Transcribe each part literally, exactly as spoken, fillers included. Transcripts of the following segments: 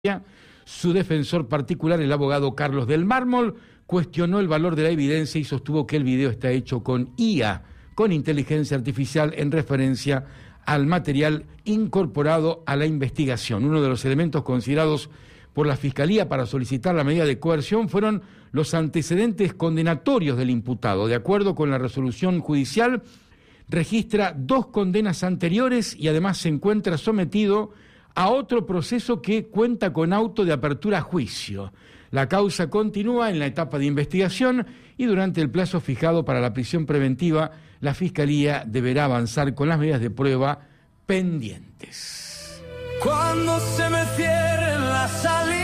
Su defensor particular, el abogado Carlos del Mármol, cuestionó el valor de la evidencia y sostuvo que el video está hecho con I A, con inteligencia artificial, en referencia al material incorporado a la investigación. Uno de los elementos considerados por la Fiscalía para solicitar la medida de coerción fueron los antecedentes condenatorios del imputado. De acuerdo con la resolución judicial, registra dos condenas anteriores y además se encuentra sometido a otro proceso que cuenta con auto de apertura a juicio. La causa continúa en la etapa de investigación y durante el plazo fijado para la prisión preventiva, la Fiscalía deberá avanzar con las medidas de prueba pendientes. Cuando se me cierren las salidas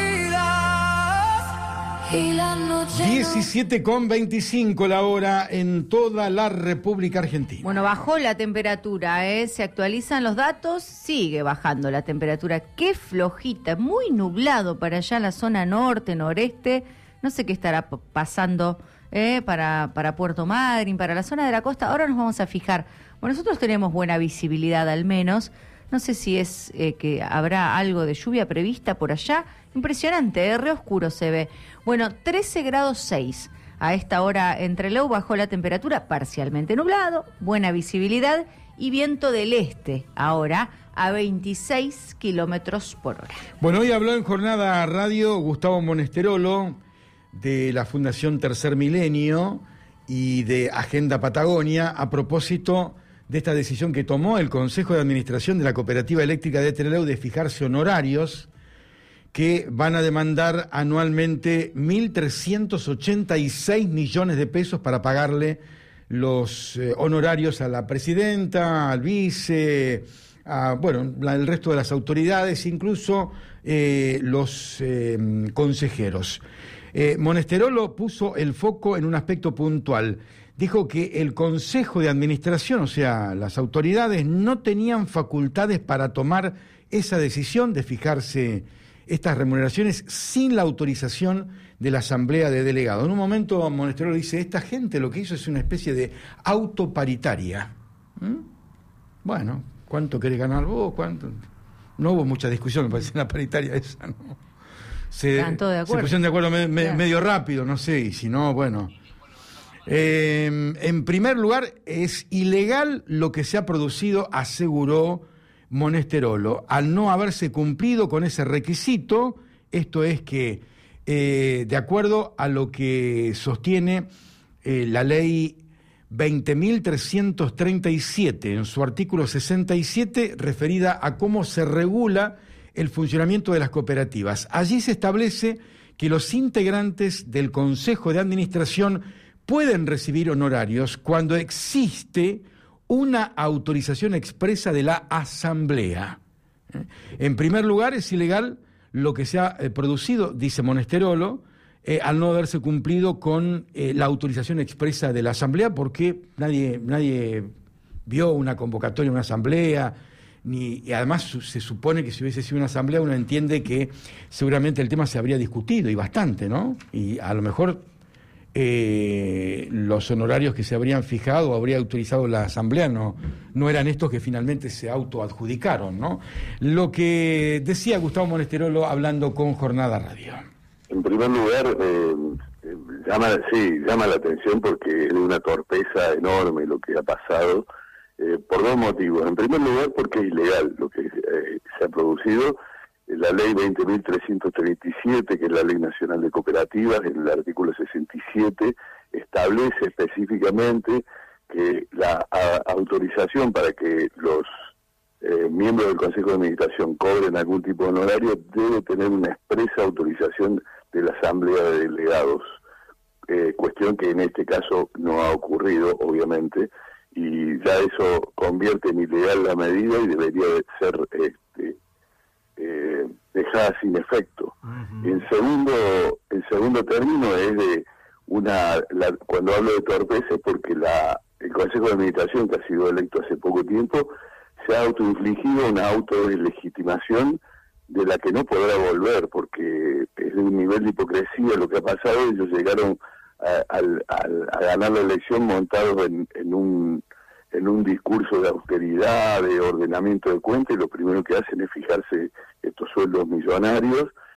y la noche... diecisiete con veinticinco la hora en toda la República Argentina. Bueno, bajó la temperatura, ¿eh? Se actualizan los datos, sigue bajando la temperatura. Qué flojita, muy nublado para allá en la zona norte, noreste. No sé qué estará p- pasando ¿eh? para, para Puerto Madryn, para la zona de la costa. Ahora nos vamos a fijar. Bueno, nosotros tenemos buena visibilidad al menos. No sé si es eh, que habrá algo de lluvia prevista por allá. Impresionante, ¿eh? Re oscuro se ve. Bueno, trece grados seis. A esta hora en Trelew bajó la temperatura, parcialmente nublado, buena visibilidad y viento del este, ahora a veintiséis kilómetros por hora. Bueno, hoy habló en Jornada Radio Gustavo Monesterolo, de la Fundación Tercer Milenio y de Agenda Patagonia, a propósito de esta decisión que tomó el Consejo de Administración de la Cooperativa Eléctrica de Trelew de fijarse honorarios que van a demandar anualmente mil trescientos ochenta y seis millones de pesos para pagarle los eh, honorarios a la presidenta, al vice, a, bueno, la, el resto de las autoridades, incluso eh, los eh, consejeros. Eh, Monesterolo puso el foco en un aspecto puntual. Dijo que el Consejo de Administración, o sea, las autoridades, no tenían facultades para tomar esa decisión de fijarse estas remuneraciones sin la autorización de la Asamblea de Delegados. En un momento Monesterolo dice, esta gente lo que hizo es una especie de autoparitaria. ¿Mm? Bueno, ¿cuánto querés ganar vos? ¿Cuánto? No hubo mucha discusión, me parece, en la paritaria esa, ¿no? Se, Están todos de acuerdo. Se pusieron de acuerdo me, me, Claro. medio rápido, no sé, y si no, bueno... Eh, en primer lugar, es ilegal lo que se ha producido, aseguró Monesterolo, al no haberse cumplido con ese requisito. Esto es que, eh, de acuerdo a lo que sostiene eh, la ley veinte mil trescientos treinta y siete, en su artículo sesenta y siete, referida a cómo se regula el funcionamiento de las cooperativas. Allí se establece que los integrantes del Consejo de Administración pueden recibir honorarios cuando existe una autorización expresa de la Asamblea. En primer lugar, es ilegal lo que se ha eh, producido, dice Monesterolo, eh, al no haberse cumplido con eh, la autorización expresa de la Asamblea, porque nadie, nadie vio una convocatoria, una Asamblea, ni, y además su, se supone que si hubiese sido una Asamblea uno entiende que seguramente el tema se habría discutido, y bastante, ¿no? Y a lo mejor... Eh, los honorarios que se habrían fijado o habría autorizado la Asamblea no, no eran estos que finalmente se autoadjudicaron, ¿no? Lo que decía Gustavo Monesterolo hablando con Jornada Radio. En primer lugar, eh, llama, sí, llama la atención porque es una torpeza enorme lo que ha pasado, eh, por dos motivos. En primer lugar, porque es ilegal lo que eh, se ha producido. La ley veinte mil trescientos treinta y siete, que es la Ley Nacional de Cooperativas, en el artículo sesenta y siete, establece específicamente que la a, autorización para que los eh, miembros del Consejo de Administración cobren algún tipo de honorario debe tener una expresa autorización de la Asamblea de Delegados, eh, cuestión que en este caso no ha ocurrido, obviamente, y ya eso convierte en ilegal la medida y debería de ser... Este, Eh, dejada sin efecto. Uh-huh. En segundo en segundo término es de una la, cuando hablo de torpeza es porque la el Consejo de Administración, que ha sido electo hace poco tiempo, se ha autoinfligido una autolegitimación de la que no podrá volver, porque es de un nivel de hipocresía lo que ha pasado. Ellos llegaron a, a, a, a ganar la elección montados en, en un en un discurso de austeridad, de ordenamiento de cuentas, y lo primero que hacen es fijarse estos sueldos millonarios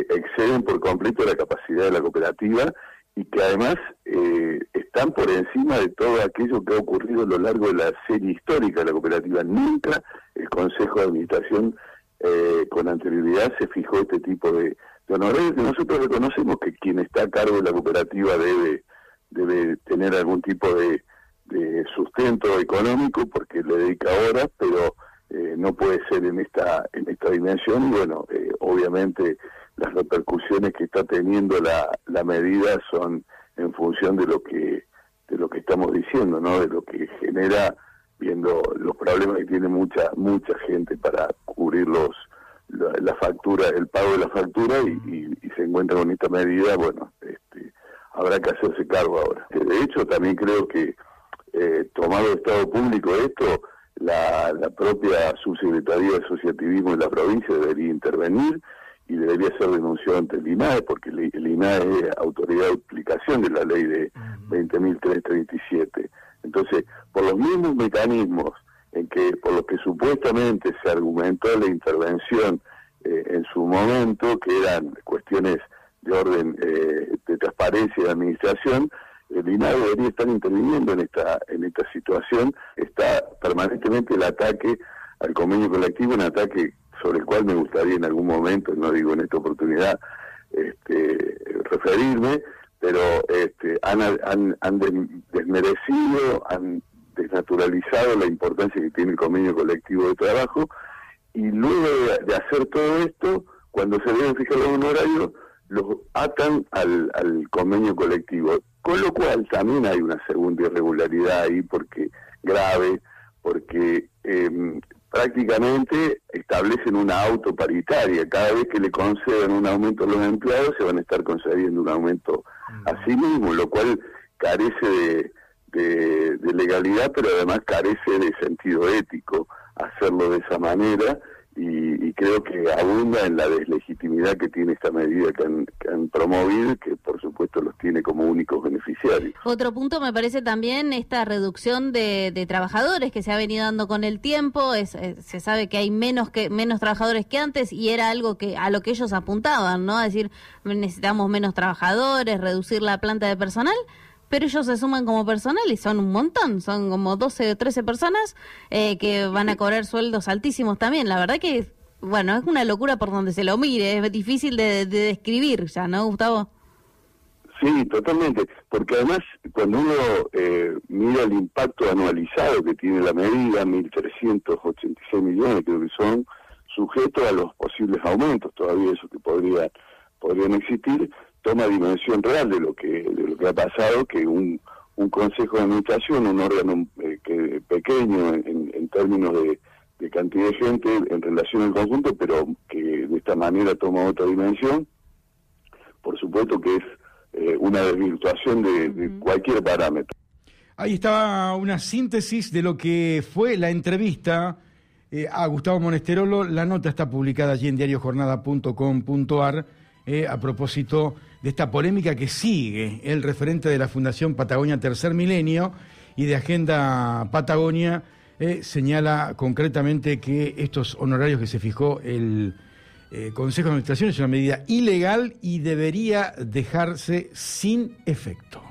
exceden por completo la capacidad de la cooperativa y que además eh, están por encima de todo aquello que ha ocurrido a lo largo de la serie histórica de la cooperativa. Nunca el Consejo de Administración eh, con anterioridad se fijó este tipo de, de honorarios, que nosotros reconocemos que quien está a cargo de la cooperativa debe, debe tener algún tipo de, de sustento económico porque le dedica horas, pero eh, no puede ser en esta, en esta dimensión y bueno, eh, obviamente las repercusiones que está teniendo la, la medida son en función de lo que de lo que estamos diciendo, ¿no? De lo que genera, viendo los problemas que tiene mucha mucha gente para cubrir los la, la factura, el pago de la factura y, y, y se encuentra con esta medida, bueno, este, habrá que hacerse cargo ahora. De hecho, también creo que eh, tomado de Estado público esto, la, la propia Subsecretaría de Asociativismo de la provincia debería intervenir y debería ser denunciado ante el I N A E, porque el, el I N A E es autoridad de aplicación de la ley de veinte mil trescientos treinta y siete. Entonces, por los mismos mecanismos en que, por los que supuestamente se argumentó la intervención eh, en su momento, que eran cuestiones de orden eh, de transparencia y de administración, el I N A E debería estar interviniendo en esta en esta situación. Está permanentemente el ataque al convenio colectivo, un ataque sobre el cual me gustaría en algún momento, no digo en esta oportunidad, este, referirme, pero este, han, han, han desmerecido, han desnaturalizado la importancia que tiene el convenio colectivo de trabajo, y luego de, de hacer todo esto, cuando se deben fijar los honorarios, los atan al, al convenio colectivo, con lo cual también hay una segunda irregularidad ahí, porque grave, porque eh, prácticamente establecen una auto paritaria. Cada vez que le concedan un aumento a los empleados, se van a estar concediendo un aumento a sí mismos, lo cual carece de, de, de legalidad, pero además carece de sentido ético hacerlo de esa manera, y, y creo que abunda en la deslegitimidad que tiene esta medida que han, que han promovido, que por supuesto los tiene como únicos beneficiarios. Otro punto me parece también esta reducción de, de trabajadores que se ha venido dando con el tiempo. Es, es, se sabe que hay menos que menos trabajadores que antes, y era algo que a lo que ellos apuntaban, ¿no? Es decir, necesitamos menos trabajadores, reducir la planta de personal. Pero ellos se suman como personal y son un montón, son como doce o trece personas eh, que van a cobrar sueldos altísimos también. La verdad que, bueno, es una locura por donde se lo mire, es difícil de, de describir ya, ¿no, Gustavo? Sí, totalmente, porque además cuando uno eh, mira el impacto anualizado que tiene la medida, mil trescientos ochenta y seis millones creo que son, sujetos a los posibles aumentos, todavía eso que podría, podrían existir, toma dimensión real de lo que de lo que ha pasado, que un, un consejo de administración, un órgano eh, que pequeño en, en términos de, de cantidad de gente en relación al conjunto, pero que de esta manera toma otra dimensión, por supuesto que es eh, una desvirtuación de, de cualquier parámetro. Ahí estaba una síntesis de lo que fue la entrevista eh, a Gustavo Monesterolo. La nota está publicada allí en diario jornada punto com punto ar eh, a propósito de esta polémica que sigue. El referente de la Fundación Patagonia Tercer Milenio y de Agenda Patagonia eh, señala concretamente que estos honorarios que se fijó el eh, Consejo de Administración es una medida ilegal y debería dejarse sin efecto.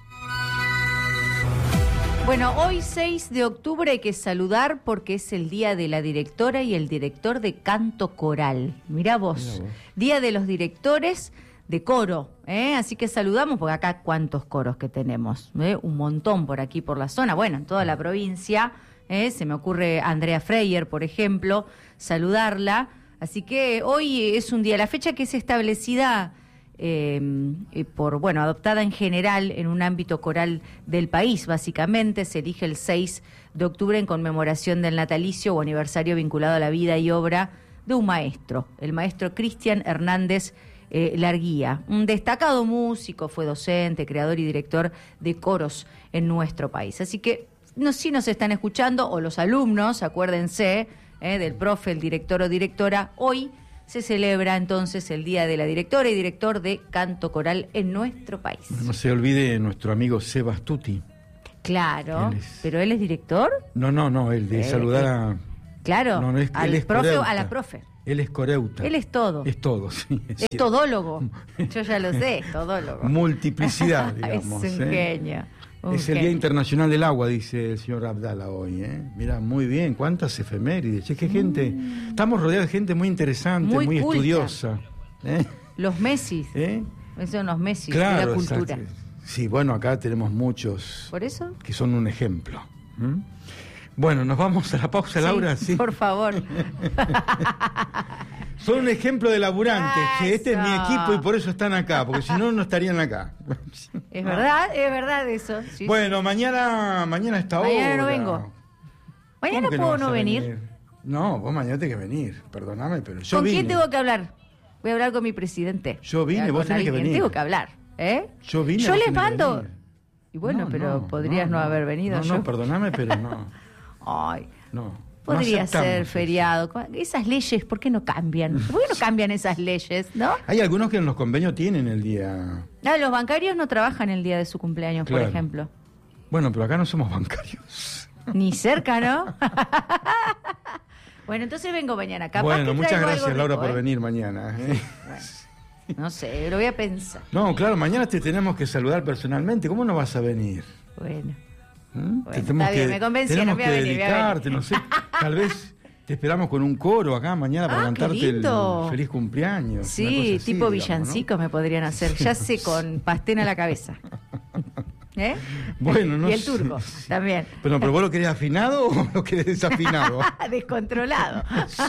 Bueno, hoy seis de octubre hay que saludar porque es el día de la directora y el director de canto coral. Mirá vos, Mirá vos. Día de los directores de coro, ¿eh? Así que saludamos, porque acá cuántos coros que tenemos, ¿eh? Un montón por aquí, por la zona, bueno, en toda la provincia, ¿eh? Se me ocurre Andrea Freyer, por ejemplo, saludarla, así que hoy es un día, la fecha que es establecida eh, por, bueno, adoptada en general en un ámbito coral del país, básicamente, se elige el seis de octubre en conmemoración del natalicio o aniversario vinculado a la vida y obra de un maestro, el maestro Cristian Hernández Eh, Larguía, un destacado músico, fue docente, creador y director de coros en nuestro país. Así que no, si nos están escuchando, o los alumnos, acuérdense eh, del profe, el director o directora, hoy se celebra entonces el Día de la Directora y Director de Canto Coral en nuestro país. No se olvide nuestro amigo Sebas Tuti. Claro, él es... ¿pero él es director? No, no, no, el de eh, saludar a... Claro, no, no es, al profe o a la profe. Él es coreuta. Él es todo. Es todo, sí. Es, Es todólogo. Yo ya lo sé, es todólogo. Multiplicidad, digamos. Es un ¿eh? genio. un Es el genio. Día Internacional del Agua, dice el señor Abdala hoy. ¿eh? Mira, muy bien, cuántas efemérides. Che, qué gente. Estamos rodeados de gente muy interesante, Muy muy, culta. estudiosa. ¿eh? Los Messi. ¿Eh? Esos son los Messi Claro, de la cultura. exacto. Sí, bueno, acá tenemos muchos ¿Por eso? que son un ejemplo. ¿Mm? Bueno, nos vamos a la pausa, Laura. Sí. Por favor. Son un ejemplo de laburantes, que este es mi Eso. equipo y por eso están acá, porque si no, no estarían acá. Es verdad, es verdad eso. Sí, Bueno, mañana, mañana a esta hora. Mañana no vengo. Mañana ¿Cómo que puedo vas no a venir. No, vos mañana tenés que venir, perdóname, pero yo ¿Con vine. quién tengo que hablar? Voy a hablar con mi presidente. Yo vine, Voy a vos hablar tenés que con alguien. venir. Tengo que hablar, ¿eh? Yo vine, Yo vos les tenés que mando. venir. Y bueno, No, pero no, podrías no, no, haber venido. No, yo. no, perdóname, pero no. Ay, No. podría no aceptamos ser eso. feriado. Esas leyes, ¿por qué no cambian? ¿Por qué no cambian esas leyes, no? Hay algunos que en los convenios tienen el día. Ah, los bancarios no trabajan el día de su cumpleaños, Claro. por ejemplo. Bueno, pero acá no somos bancarios. Ni cerca, ¿no? Bueno, entonces vengo mañana. Capaz Bueno, que muchas traigo gracias, algo Laura, rico, por ¿eh? venir mañana. ¿eh? No sé, lo voy a pensar. No, claro, mañana te tenemos que saludar personalmente. ¿Cómo no vas a venir? Bueno. ¿Mm? Bueno, Te tenemos está bien, que- me convencieron, tenemos voy a que venir, voy a dedicarte, no sé. Tal vez te esperamos con un coro acá mañana para Ah, qué cantarte el lindo. feliz cumpleaños. una Sí, cosa así, tipo digamos, villancicos me podrían hacer. Ya sé, con pastén a la cabeza. ¿Eh? Bueno, no Y el sé. turco también. ¿no? Pero, pero vos lo querés afinado o lo querés desafinado? Descontrolado.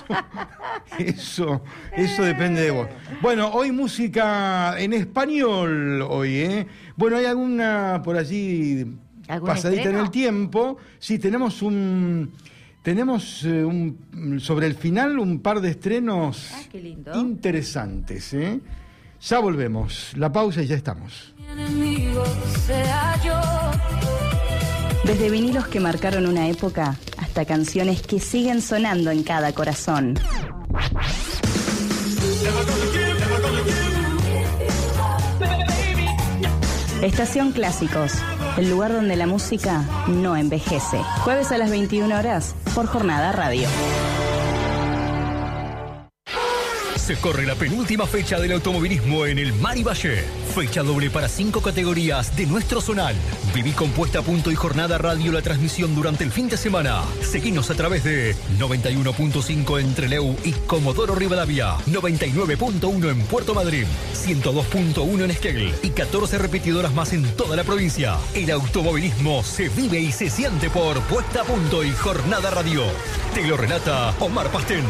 Eso, eso depende de vos. Bueno, hoy música en español, hoy, ¿eh? Bueno, hay alguna por allí ¿Algún pasadita estreno? en el tiempo. Sí, tenemos un... Tenemos eh, un, sobre el final un par de estrenos Ah, qué lindo. interesantes, ¿eh? Ya volvemos. La pausa y ya estamos. Mi enemigo sea yo. Desde vinilos que marcaron una época hasta canciones que siguen sonando en cada corazón. Estación Clásicos, el lugar donde la música no envejece. Jueves a las veintiuna horas por Jornada Radio. Se corre la penúltima fecha del automovilismo en el Mar y Valle. Fecha doble para cinco categorías de nuestro zonal. Viví con Puesta a Punto y Jornada Radio la transmisión durante el fin de semana. Seguinos a través de noventa y uno punto cinco en Trelew y Comodoro Rivadavia, noventa y nueve punto uno en Puerto Madryn, ciento dos punto uno en Esquel y catorce repetidoras más en toda la provincia. El automovilismo se vive y se siente por Puesta a Punto y Jornada Radio. Te lo relata Omar Pastén.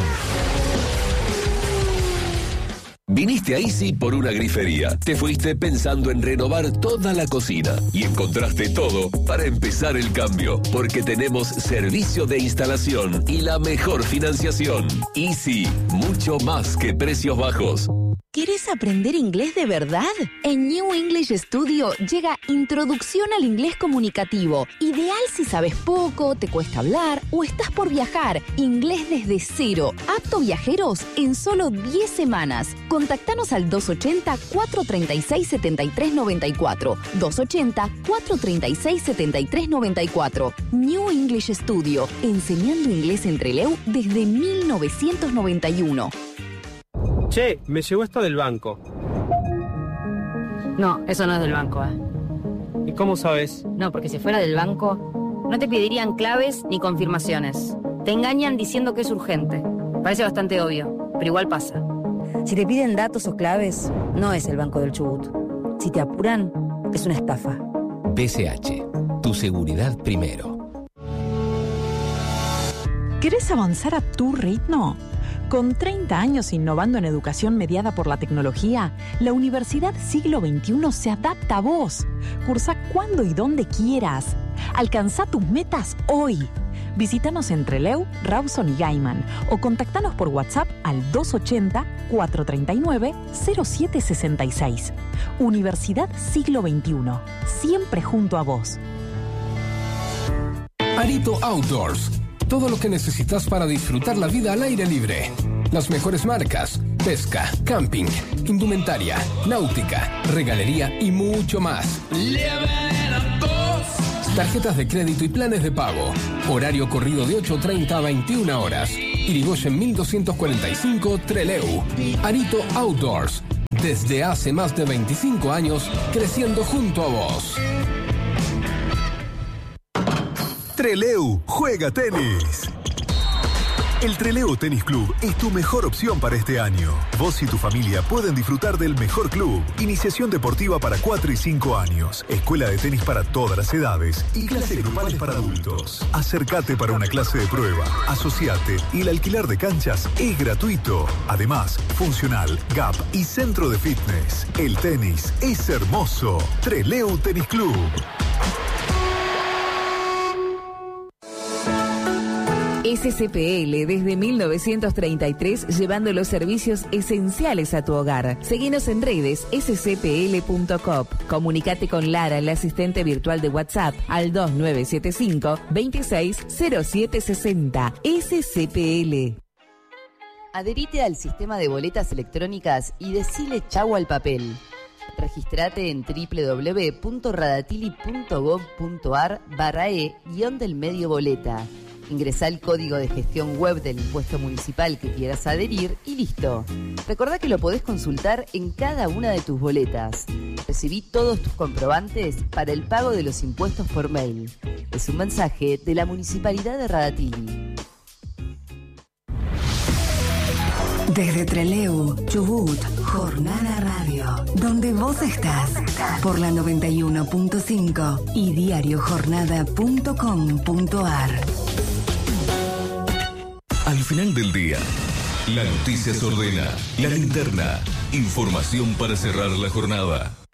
Viniste a Easy por una grifería. Te fuiste pensando en renovar toda la cocina y encontraste todo para empezar el cambio, porque tenemos servicio de instalación y la mejor financiación. Easy, mucho más que precios bajos. ¿Quieres aprender inglés de verdad? En New English Studio llega Introducción al Inglés Comunicativo. Ideal si sabes poco, te cuesta hablar o estás por viajar. Inglés desde cero. Apto viajeros en solo diez semanas. Contactanos al dos ochenta, cuatro treinta y seis, setenta y tres noventa y cuatro. dos ochenta, cuatro treinta y seis, setenta y tres noventa y cuatro. New English Studio. Enseñando inglés en Trelew desde mil novecientos noventa y uno. Che, me llegó esto del banco. No, eso no es del banco, ¿eh? ¿Y cómo sabes? No, porque si fuera del banco, no te pedirían claves ni confirmaciones. Te engañan diciendo que es urgente. Parece bastante obvio, pero igual pasa. Si te piden datos o claves, no es el Banco del Chubut. Si te apuran, es una estafa. B C H, tu seguridad primero. ¿Querés avanzar a tu ritmo? Con treinta años innovando en educación mediada por la tecnología, la Universidad Siglo veintiuno se adapta a vos. Cursa cuando y donde quieras. Alcanzá tus metas hoy. Visítanos en Trelew, Rawson y Gaiman o contactanos por WhatsApp al dos ochenta, cuatro treinta y nueve, cero siete sesenta y seis. Universidad Siglo veintiuno, siempre junto a vos. Arito Outdoors. Todo lo que necesitas para disfrutar la vida al aire libre. Las mejores marcas, pesca, camping, indumentaria, náutica, regalería y mucho más. Tarjetas de crédito y planes de pago. Horario corrido de ocho treinta a veintiuna horas. Irigoyen mil doscientos cuarenta y cinco, Trelew. Arito Outdoors. Desde hace más de veinticinco años, creciendo junto a vos. Trelew juega tenis. El Trelew Tenis Club es tu mejor opción para este año. Vos y tu familia pueden disfrutar del mejor club. Iniciación deportiva para cuatro y cinco años. Escuela de tenis para todas las edades. Y clases grupales para adultos. Acércate para una clase de prueba. Asociate y el alquiler de canchas es gratuito. Además, funcional, gap y centro de fitness. El tenis es hermoso. Trelew Tenis Club. S C P L desde mil novecientos treinta y tres, llevando los servicios esenciales a tu hogar. Seguinos en redes s c p l punto com. Comunicate con Lara, la asistente virtual de WhatsApp, al dos nueve siete cinco, veintiséis cero siete sesenta. S C P L. Adherite al sistema de boletas electrónicas y decile chau al papel. Registrate en w w w punto radatili punto gov punto ar barra e guión del medio boleta. Ingresá el código de gestión web del impuesto municipal que quieras adherir y listo. Recordá que lo podés consultar en cada una de tus boletas. Recibí todos tus comprobantes para el pago de los impuestos por mail. Es un mensaje de la Municipalidad de Radatili. Desde Trelew, Chubut, Jornada Radio, donde vos estás, por la noventa y uno punto cinco y diario jornada punto com punto ar. Al final del día, la noticia se ordena, la linterna, información para cerrar la jornada.